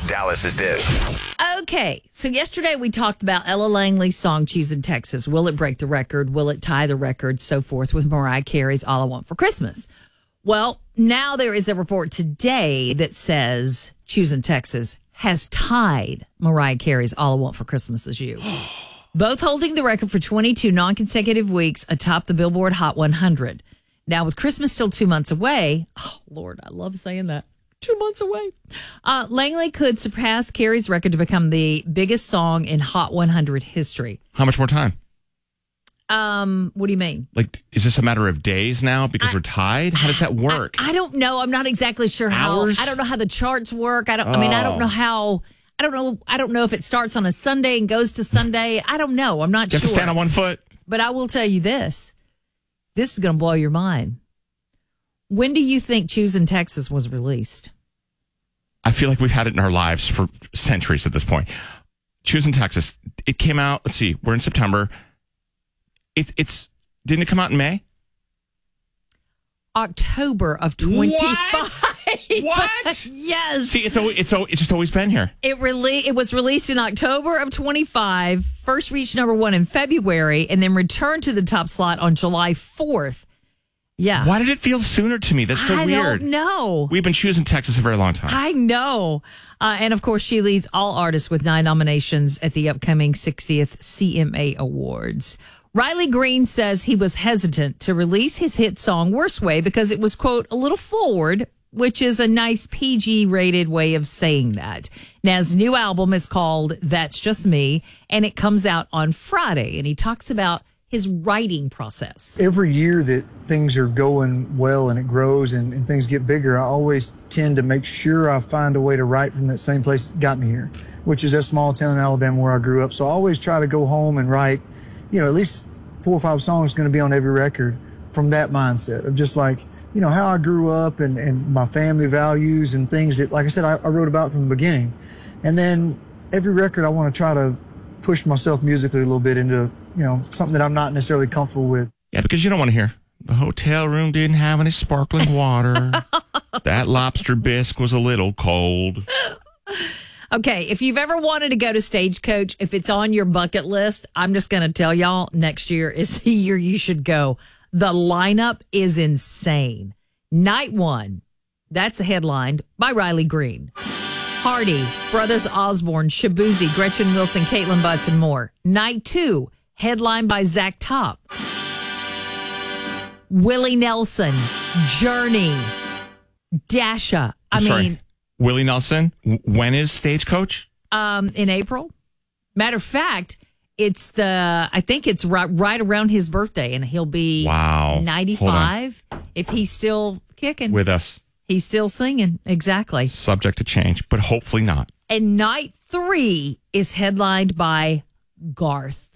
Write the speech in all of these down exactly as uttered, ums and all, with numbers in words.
Dallas's Dish. Okay, so yesterday we talked about Ella Langley's song Choosing Texas. Will it break the record? Will it tie the record? So forth with Mariah Carey's All I Want for Christmas. Well, now there is a report today that says Choosing Texas has tied Mariah Carey's All I Want for Christmas Is You. Both holding the record for twenty-two non-consecutive weeks atop the Billboard Hot one hundred. Now, with Christmas still two months away, oh, Lord, I love saying that. Two months away. Uh, Langley could surpass Carey's record to become the biggest song in Hot one hundred history. How much more time? Um, what do you mean? Like, is this a matter of days now because I, we're tied? How does that work? I, I don't know. I'm not exactly sure how. Hours? I don't know how the charts work. I don't. I mean, I don't know how. I don't know. I don't know if it starts on a Sunday and goes to Sunday. I don't know. I'm not you sure. You have to stand on one foot. But I will tell you this. This is going to blow your mind. When do you think Choosing Texas was released? I feel like we've had it in our lives for centuries at this point. Choosing Texas. It came out. Let's see. We're in September. It, it's didn't it come out in May? October of twenty-five. What? What? Yes. See, it's always, it's it's just always been here. It rele- It was released in October of twenty-five. First reached number one in February, and then returned to the top slot on July fourth. Yeah. Why did it feel sooner to me? That's so I weird. I don't know. We've been choosing Texas a very long time. I know. Uh, and of course, she leads all artists with nine nominations at the upcoming sixtieth C M A Awards. Riley Green says he was hesitant to release his hit song Worst Way because it was, quote, a little forward, which is a nice P G rated way of saying that. Now, his new album is called That's Just Me, and it comes out on Friday. And he talks about his writing process. Every year that things are going well and it grows and, and things get bigger, I always tend to make sure I find a way to write from that same place that got me here, which is that small town in Alabama where I grew up. So I always try to go home and write, you know, at least four or five songs going to be on every record from that mindset of just like, you know, how I grew up and, and my family values and things that, like I said, I, I wrote about from the beginning. And then every record I want to try to push myself musically a little bit into, you know, something that I'm not necessarily comfortable with. Yeah, because you don't want to hear, the hotel room didn't have any sparkling water. That lobster bisque was a little cold. Okay, if you've ever wanted to go to Stagecoach, if it's on your bucket list, I'm just going to tell y'all next year is the year you should go. The lineup is insane. Night one, that's headlined by Riley Green. Hardy, Brothers Osborne, Shabuzi, Gretchen Wilson, Caitlin Butts, and more. Night two, headlined by Zach Top. Willie Nelson, Journey, Dasha. I I'm mean... sorry. Willie Nelson, when is Stagecoach? Um, in April. Matter of fact, it's the, I think it's right, right around his birthday, and he'll be wow. ninety-five if he's still kicking. With us. He's still singing. Exactly. Subject to change, but hopefully not. And night three is headlined by Garth.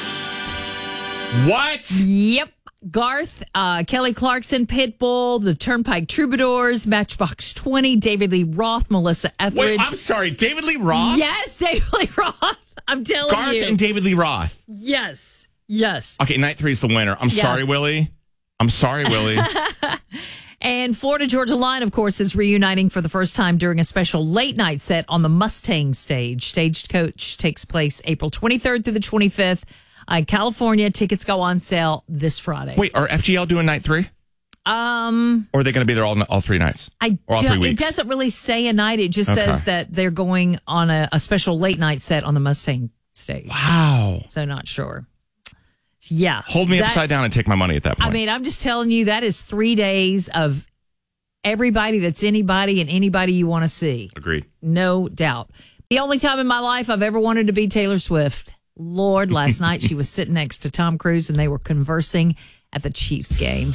What? Yep. Garth, uh, Kelly Clarkson, Pitbull, the Turnpike Troubadours, Matchbox twenty, David Lee Roth, Melissa Etheridge. Wait, I'm sorry, David Lee Roth? Yes, David Lee Roth. I'm telling Garth you. Garth and David Lee Roth. Yes. Yes. Okay, night three is the winner. I'm yeah. sorry, Willie. I'm sorry, Willie. And Florida Georgia Line, of course, is reuniting for the first time during a special late night set on the Mustang stage. Stagecoach takes place April twenty-third through the twenty-fifth. Uh, California, tickets go on sale this Friday. Wait, are F G L doing night three? Um, or are they going to be there all all three nights? I or all don't, three weeks? It doesn't really say a night. It just okay. says that they're going on a, a special late night set on the Mustang stage. Wow. So not sure. Yeah. Hold me that, upside down and take my money at that point. I mean, I'm just telling you, that is three days of everybody that's anybody and anybody you want to see. Agreed. No doubt. The only time in my life I've ever wanted to be Taylor Swift. Lord, last night she was sitting next to Tom Cruise and they were conversing at the Chiefs game.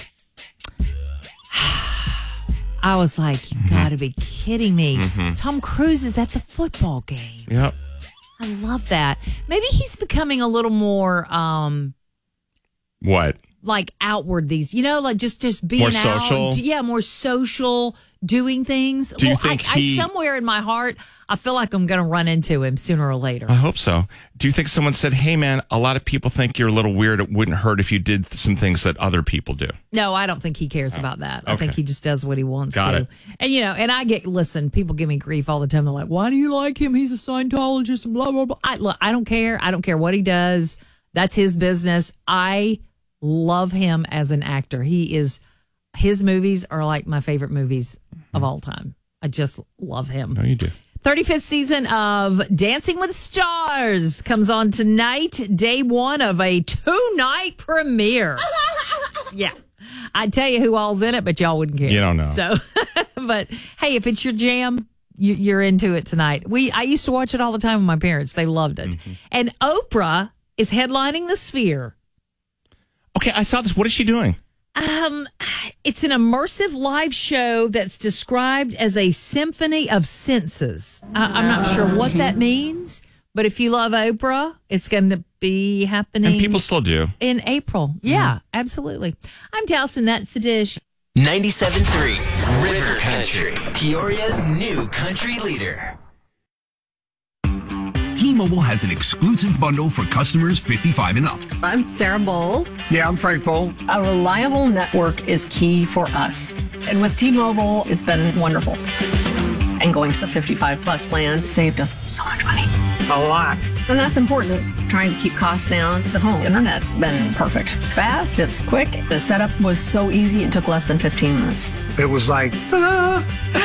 I was like, you mm-hmm. got to be kidding me. Mm-hmm. Tom Cruise is at the football game. Yep. I love that. Maybe he's becoming a little more... Um, what? like outward these, you know, like just just being More out. social? Yeah, more social, doing things. Do you well, think I, he- I, somewhere in my heart, I feel like I'm going to run into him sooner or later. I hope so. Do you think someone said, hey, man, a lot of people think you're a little weird. It wouldn't hurt if you did some things that other people do. No, I don't think he cares about that. I think okay. he just does what he wants Got to. it. And, you know, and I get, listen, people give me grief all the time. They're like, why do you like him? He's a Scientologist and blah, blah, blah. I, look, I don't care. I don't care what he does. That's his business. I love him as an actor. He is, his movies are like my favorite movies of all time. I just love him. No, you do. thirty-fifth season of Dancing with the Stars comes on tonight, day one of a two-night premiere. Yeah. I'd tell you who all's in it, but y'all wouldn't care. You don't know. So, but hey, if it's your jam, you, you're into it tonight. We I used to watch it all the time with my parents. They loved it. Mm-hmm. And Oprah is headlining the Sphere. Okay, I saw this. What is she doing? Um, it's an immersive live show that's described as a symphony of senses. I, I'm not sure what that means, but if you love Oprah, it's going to be happening. And people still do. In April. Yeah, absolutely. I'm Towson. That's the dish. ninety-seven point three River Country, Peoria's new country leader. T-Mobile has an exclusive bundle for customers fifty-five and up. I'm Sarah Bowl. Yeah, I'm Frank Bowl. A reliable network is key for us. And with T-Mobile, it's been wonderful. And going to the fifty-five plus plan saved us so much money. A lot. And that's important. Trying to keep costs down. The home internet's been perfect. It's fast, it's quick. The setup was so easy, it took less than fifteen minutes. It was like, ah.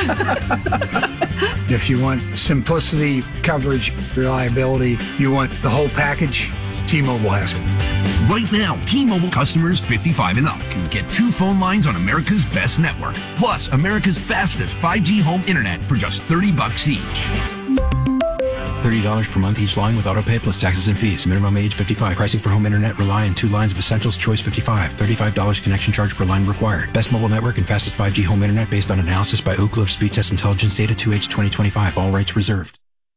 If you want simplicity, coverage, reliability, you want the whole package, T-Mobile has it. Right now, T-Mobile customers fifty-five and up can get two phone lines on America's best network, plus America's fastest five G home internet for just thirty bucks each. thirty dollars per month each line with autopay plus taxes and fees. Minimum age fifty-five. Pricing for home internet rely on two lines of Essentials Choice fifty-five. thirty-five dollars connection charge per line required. Best mobile network and fastest five G home internet based on analysis by Oak Cliff Speed Test Intelligence Data two H twenty twenty-five. All rights reserved.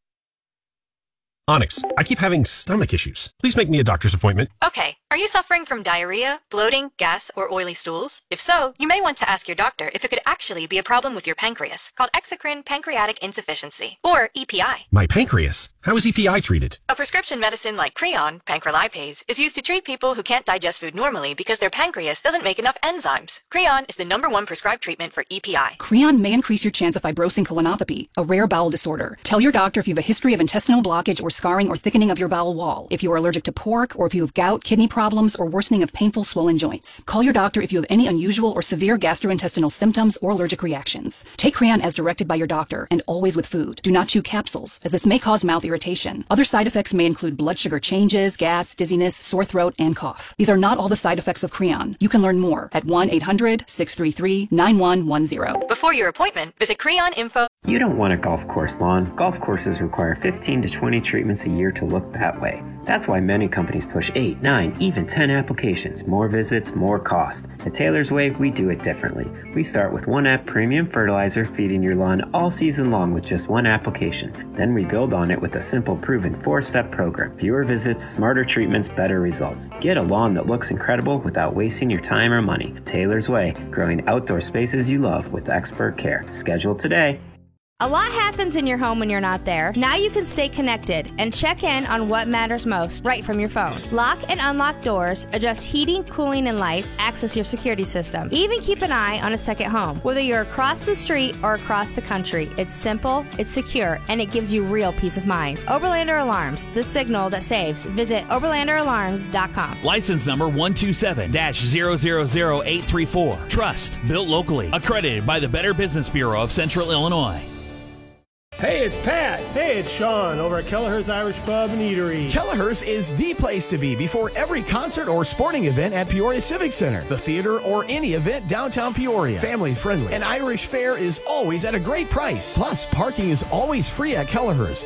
Onyx, I keep having stomach issues. Please make me a doctor's appointment. Okay. Are you suffering from diarrhea, bloating, gas, or oily stools? If so, you may want to ask your doctor if it could actually be a problem with your pancreas, called exocrine pancreatic insufficiency, or E P I. My pancreas? How is E P I treated? A prescription medicine like Creon, pancrelipase, is used to treat people who can't digest food normally because their pancreas doesn't make enough enzymes. Creon is the number one prescribed treatment for E P I. Creon may increase your chance of fibrosing colonopathy, a rare bowel disorder. Tell your doctor if you have a history of intestinal blockage or scarring or thickening of your bowel wall, if you are allergic to pork, or if you have gout, kidney problems, or worsening of painful swollen joints. Call your doctor if you have any unusual or severe gastrointestinal symptoms or allergic reactions. Take Creon as directed by your doctor, and always with food. Do not chew capsules, as this may cause mouth irritation. Other side effects may include blood sugar changes, gas, dizziness, sore throat, and cough. These are not all the side effects of Creon. You can learn more at one eight hundred six three three nine one one zero. Before your appointment, visit Creon Info. You don't want a golf course lawn. Golf courses require fifteen to twenty treatments a year to look that way. That's why many companies push eight, nine, even ten applications. More visits, more cost. At Taylor's Way, we do it differently. We start with one app premium fertilizer, feeding your lawn all season long with just one application. Then we build on it with a simple, proven four-step program. Fewer visits, smarter treatments, better results. Get a lawn that looks incredible without wasting your time or money. Taylor's Way, growing outdoor spaces you love with expert care. Schedule today. A lot happens in your home when you're not there. Now you can stay connected and check in on what matters most right from your phone. Lock and unlock doors, adjust heating, cooling, and lights, access your security system. Even keep an eye on a second home. Whether you're across the street or across the country, it's simple, it's secure, and it gives you real peace of mind. Oberlander Alarms, the signal that saves. Visit oberlander alarms dot com. License number one two seven dash zero zero zero eight three four. Trust, built locally, accredited by the Better Business Bureau of Central Illinois. Hey, it's Pat. Hey, it's Sean over at Kelleher's Irish Pub and Eatery. Kelleher's is the place to be before every concert or sporting event at Peoria Civic Center, the theater, or any event downtown Peoria. Family friendly. And Irish fare is always at a great price. Plus, parking is always free at Kelleher's.